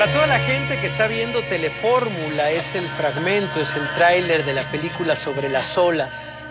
Para toda la gente que está viendo Telefórmula, es el fragmento, es el tráiler de la película Sobre las olas.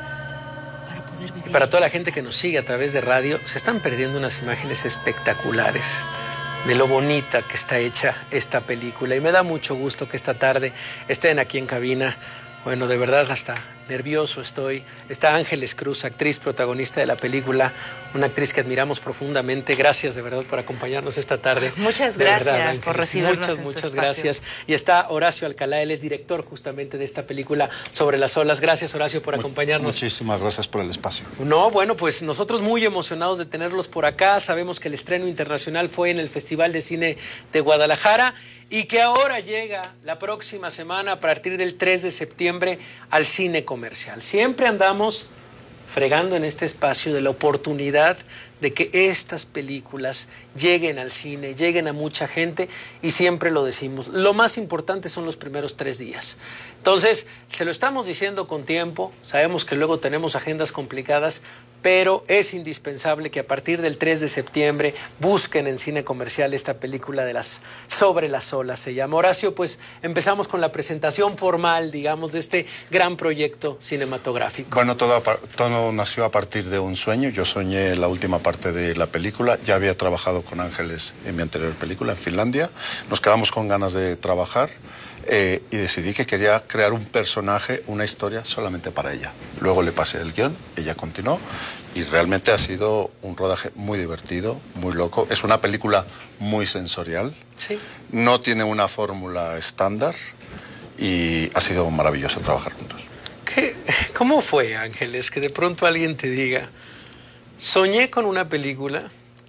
Y para toda la gente que nos sigue a través de radio, se están perdiendo unas imágenes espectaculares de lo bonita que está hecha esta película. Y me da mucho gusto que esta tarde estén aquí en cabina. Bueno, de verdad hasta nervioso estoy. Está Ángeles Cruz, actriz protagonista de la película, una actriz que admiramos profundamente. Gracias de verdad por acompañarnos esta tarde. Muchas gracias por recibirnos. Muchas gracias. Y está Horacio Alcalá, él es director justamente de esta película Sobre las olas. Gracias, Horacio, por acompañarnos. Muchísimas gracias por el espacio. No, bueno, pues nosotros muy emocionados de tenerlos por acá. Sabemos que el estreno internacional fue en el Festival de Cine de Guadalajara y que ahora llega la próxima semana, a partir del 3 de septiembre, al cine comercial. Siempre andamos fregando en este espacio de la oportunidad de que estas películas lleguen al cine, lleguen a mucha gente, y siempre lo decimos, lo más importante son los primeros 3 días. Entonces, se lo estamos diciendo con tiempo, sabemos que luego tenemos agendas complicadas, pero es indispensable que a partir del 3 de septiembre busquen en cine comercial esta película de Sobre las olas, se llama. Horacio, pues empezamos con la presentación formal, digamos, de este gran proyecto cinematográfico. Bueno, todo nació a partir de un sueño. Yo soñé la última parte de la película. Ya había trabajado con Ángeles en mi anterior película, en Finlandia. Nos quedamos con ganas de trabajar. Y decidí que quería crear un personaje, una historia solamente para ella. Luego le pasé el guión, ella continuó y realmente ha sido un rodaje muy divertido, muy loco. Es una película muy sensorial, sí. No tiene una fórmula estándar y ha sido maravilloso trabajar juntos. ¿Cómo fue, Ángeles, que de pronto alguien te diga, soñé con una película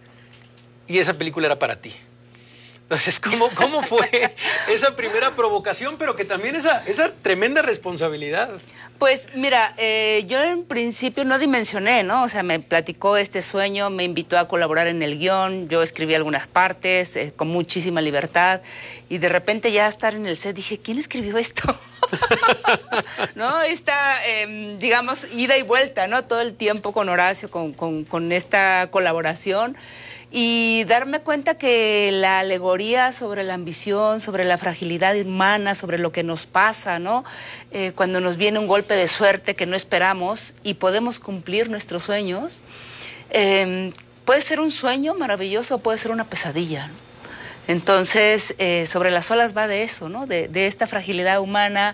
y esa película era para ti? Entonces, ¿cómo fue esa primera provocación, pero que también esa tremenda responsabilidad? Pues mira, yo en principio no dimensioné, ¿no? O sea, me platicó este sueño, me invitó a colaborar en el guión, yo escribí algunas partes con muchísima libertad, y de repente ya estar en el set dije, ¿quién escribió esto? ¿No? Esta, digamos, ida y vuelta, ¿no? Todo el tiempo con Horacio, con esta colaboración. Y darme cuenta que la alegoría sobre la ambición, sobre la fragilidad humana, sobre lo que nos pasa, ¿no? Cuando nos viene un golpe de suerte que no esperamos y podemos cumplir nuestros sueños, puede ser un sueño maravilloso, puede ser una pesadilla, ¿no? Entonces, Sobre las olas va de eso, ¿no? De esta fragilidad humana,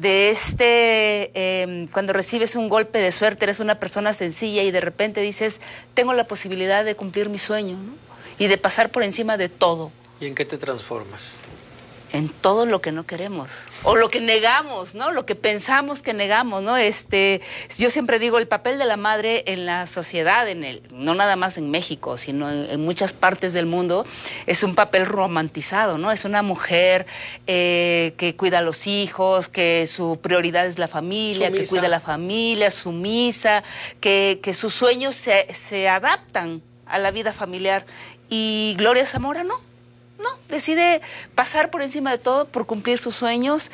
de cuando recibes un golpe de suerte, eres una persona sencilla y de repente dices, tengo la posibilidad de cumplir mi sueño, ¿no? Y de pasar por encima de todo. ¿Y en qué te transformas? En todo lo que no queremos, o lo que negamos, ¿no? Lo que pensamos que negamos, ¿no? Yo siempre digo, el papel de la madre en la sociedad, no nada más en México, sino en muchas partes del mundo, es un papel romantizado, ¿no? Es una mujer que cuida a los hijos, que su prioridad es la familia, sumisa, que cuida a la familia, sumisa, que sus sueños se adaptan a la vida familiar. Y Gloria Zamora no, decide pasar por encima de todo por cumplir sus sueños,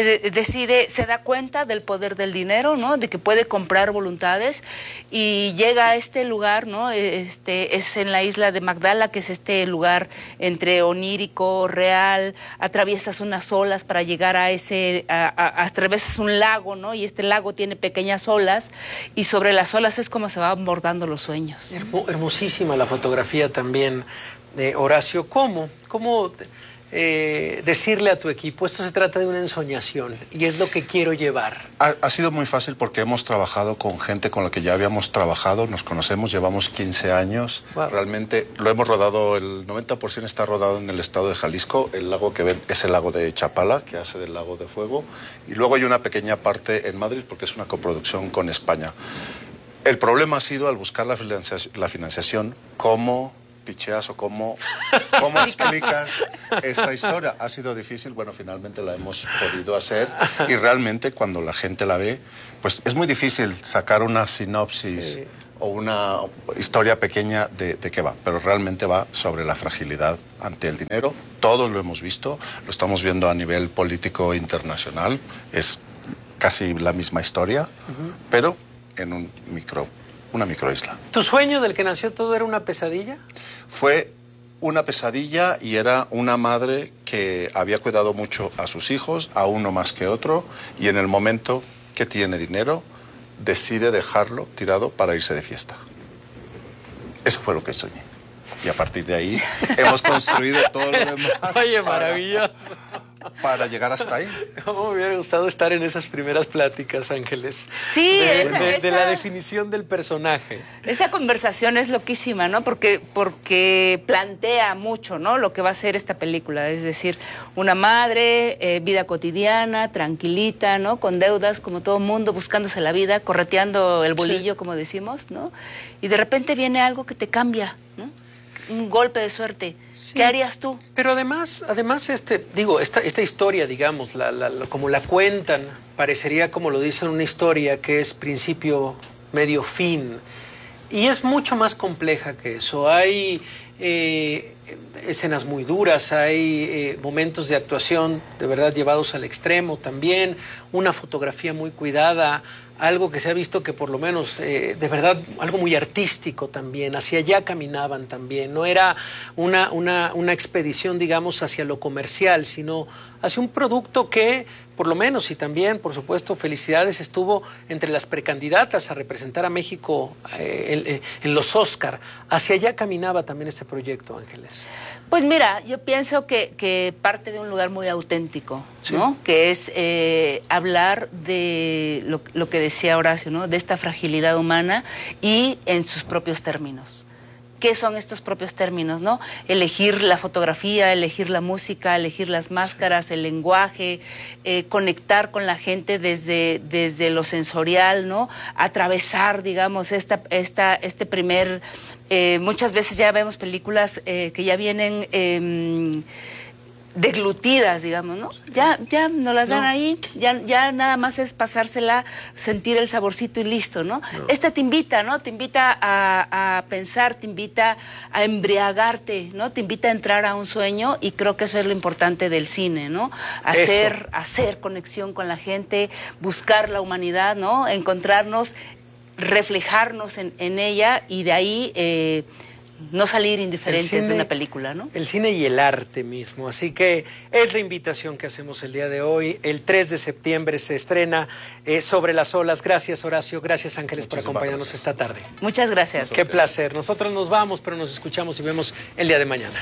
se da cuenta del poder del dinero, ¿no? De que puede comprar voluntades y llega a este lugar, ¿no? Es en la isla de Magdala, que es este lugar entre onírico, real, atraviesas unas olas para llegar a atravesas un lago, ¿no? Y este lago tiene pequeñas olas y sobre las olas es como se van abordando los sueños. Hermosísima la fotografía también. Horacio, ¿cómo decirle a tu equipo, esto se trata de una ensoñación y es lo que quiero llevar? Ha sido muy fácil porque hemos trabajado con gente con la que ya habíamos trabajado, nos conocemos, llevamos 15 años. Wow. Realmente lo hemos rodado, el 90% está rodado en el estado de Jalisco. El lago que ven es el lago de Chapala, que hace del Lago de Fuego, y luego hay una pequeña parte en Madrid porque es una coproducción con España. El problema ha sido al buscar la financiación, ¿cómo picheas o cómo explicas esta historia? Ha sido difícil, bueno, finalmente la hemos podido hacer y realmente cuando la gente la ve, pues es muy difícil sacar una sinopsis o una historia pequeña de qué va, pero realmente va sobre la fragilidad ante el dinero. Todos lo hemos visto, lo estamos viendo a nivel político internacional, es casi la misma historia, pero en una microisla. ¿Tu sueño del que nació todo era una pesadilla? Fue una pesadilla y era una madre que había cuidado mucho a sus hijos, a uno más que otro, y en el momento que tiene dinero, decide dejarlo tirado para irse de fiesta. Eso fue lo que soñé. Y a partir de ahí hemos construido todo lo demás. Oye, maravilloso. Para llegar hasta ahí. ¿Cómo me hubiera gustado estar en esas primeras pláticas, Ángeles? Sí, de la definición del personaje. Esa conversación es loquísima, ¿no? Porque plantea mucho, ¿no? Lo que va a ser esta película. Es decir, una madre, vida cotidiana, tranquilita, ¿no? Con deudas, como todo mundo, buscándose la vida, correteando el bolillo, como decimos, ¿no? Y de repente viene algo que te cambia, ¿no? Un golpe de suerte. Sí. ¿Qué harías tú? Pero además esta historia, digamos, como la cuentan, parecería, como lo dicen, una historia que es principio, medio, fin. Y es mucho más compleja que eso. Hay escenas muy duras, hay momentos de actuación de verdad llevados al extremo también, una fotografía muy cuidada, algo que se ha visto que por lo menos, de verdad, algo muy artístico también, hacia allá caminaban también, no era una expedición, digamos, hacia lo comercial, sino hacia un producto que, por lo menos, y también, por supuesto, felicidades, estuvo entre las precandidatas a representar a México en los Oscar. Hacia allá caminaba también este proyecto, Ángeles. Pues mira, yo pienso que parte de un lugar muy auténtico, sí, ¿no? Que es hablar de lo que decía Horacio, ¿no? De esta fragilidad humana y en sus propios términos. ¿Qué son estos propios términos, no? Elegir la fotografía, elegir la música, elegir las máscaras, el lenguaje, conectar con la gente desde lo sensorial, ¿no? Atravesar, digamos, este primer... muchas veces ya vemos películas que ya vienen... deglutidas, digamos, ¿no? Ya nos las dan ahí, ya nada más es pasársela, sentir el saborcito y listo, ¿no? Esta te invita, ¿no? Te invita a pensar, te invita a embriagarte, ¿no? Te invita a entrar a un sueño y creo que eso es lo importante del cine, ¿no? Hacer conexión con la gente, buscar la humanidad, ¿no? Encontrarnos, reflejarnos en ella y de ahí... no salir indiferentes de una película, ¿no? El cine y el arte mismo. Así que es la invitación que hacemos el día de hoy. El 3 de septiembre se estrena Sobre las olas. Gracias, Horacio. Gracias, Ángeles, por acompañarnos esta tarde. Muchas gracias. Qué placer. Nosotros nos vamos, pero nos escuchamos y vemos el día de mañana.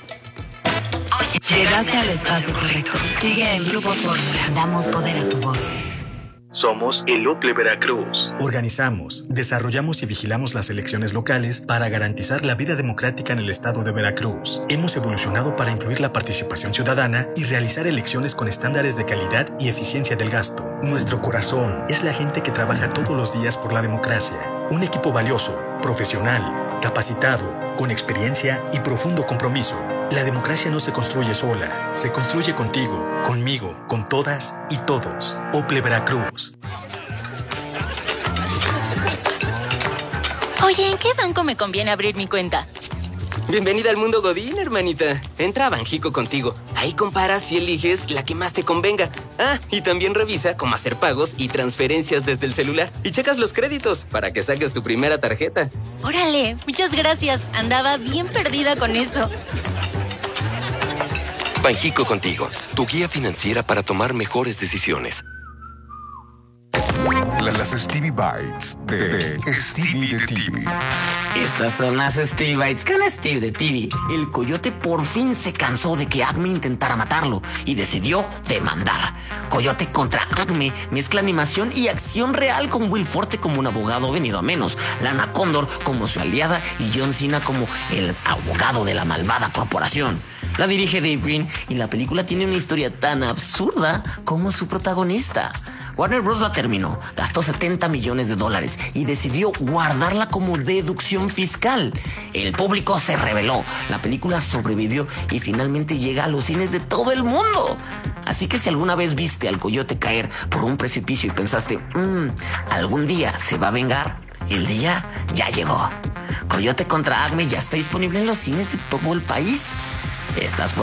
Llegaste al espacio correcto. Sigue el Grupo Fórmula. Damos poder a tu voz. Somos el UCLE Veracruz. Organizamos, desarrollamos y vigilamos las elecciones locales para garantizar la vida democrática en el estado de Veracruz. Hemos evolucionado para incluir la participación ciudadana y realizar elecciones con estándares de calidad y eficiencia del gasto. Nuestro corazón es la gente que trabaja todos los días por la democracia. Un equipo valioso, profesional, capacitado, con experiencia y profundo compromiso. La democracia no se construye sola, se construye contigo, conmigo, con todas y todos. OPLE Veracruz. Oye, ¿en qué banco me conviene abrir mi cuenta? Bienvenida al mundo Godín, hermanita. Entra a Banjico Contigo. Ahí comparas y eliges la que más te convenga. Ah, y también revisa cómo hacer pagos y transferencias desde el celular. Y checas los créditos para que saques tu primera tarjeta. Órale, muchas gracias. Andaba bien perdida con eso. Banjico Contigo, tu guía financiera para tomar mejores decisiones. Las Stevie Bites de Stevie de TV. Estas son las Stevie Bites con Steve de TV. El coyote por fin se cansó de que Acme intentara matarlo y decidió demandar. Coyote contra Acme mezcla animación y acción real con Will Forte como un abogado venido a menos, Lana Condor como su aliada y John Cena como el abogado de la malvada corporación. La dirige Dave Green y la película tiene una historia tan absurda como su protagonista. Warner Bros. La terminó, gastó $70 millones y decidió guardarla como deducción fiscal. El público se rebeló, la película sobrevivió y finalmente llega a los cines de todo el mundo. Así que si alguna vez viste al coyote caer por un precipicio y pensaste, algún día se va a vengar, el día ya llegó. Coyote contra Acme ya está disponible en los cines de todo el país. Estas